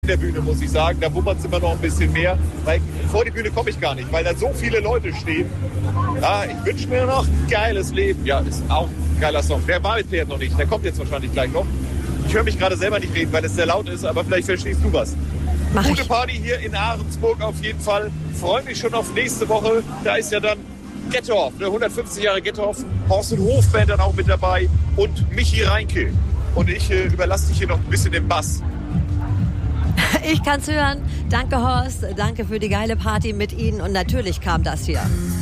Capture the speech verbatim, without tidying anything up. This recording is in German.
der Bühne, muss ich sagen. Da wummert es immer noch ein bisschen mehr, weil vor die Bühne komme ich gar nicht, weil da so viele Leute stehen. Ja, ich wünsche mir noch ein geiles Leben. Ja, ist auch ein geiler Song. Der war jetzt noch nicht, der kommt jetzt wahrscheinlich gleich noch. Ich höre mich gerade selber nicht reden, weil es sehr laut ist, aber vielleicht verstehst du was. Mach Gute ich. Party hier in Ahrensburg auf jeden Fall. Freue mich schon auf nächste Woche. Da ist ja dann Gettorf, ne, hundertfünfzig Jahre Gettorf. Horst und Hofband dann auch mit dabei und Michi Reinke. Und ich äh, überlasse dich hier noch ein bisschen den Bass. Ich kann's hören. Danke, Horst. Danke für die geile Party mit Ihnen. Und natürlich kam das hier.